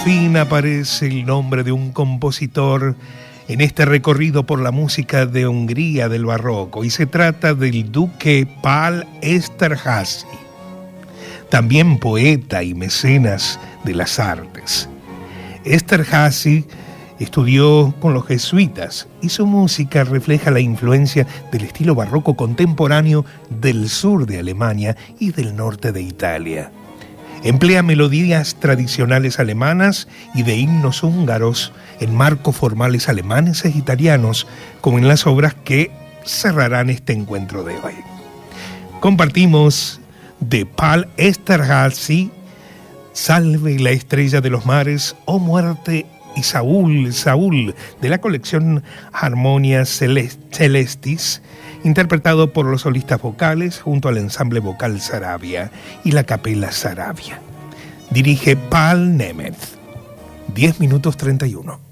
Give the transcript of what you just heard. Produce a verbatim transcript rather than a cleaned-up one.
Fin aparece el nombre de un compositor en este recorrido por la música de Hungría del barroco, y se trata del duque Pál Esterházy, también poeta y mecenas de las artes. Esterházy estudió con los jesuitas y su música refleja la influencia del estilo barroco contemporáneo del sur de Alemania y del norte de Italia. Emplea melodías tradicionales alemanas y de himnos húngaros en marcos formales alemanes e italianos, como en las obras que cerrarán este encuentro de hoy. Compartimos de Pál Esterházy, Salve la estrella de los mares, oh muerte y Saúl, Saúl, de la colección Harmonia Celestis, interpretado por los solistas vocales junto al ensamble vocal Saravia y la capela Saravia. Dirige Pál Nemeth. diez minutos treinta y uno.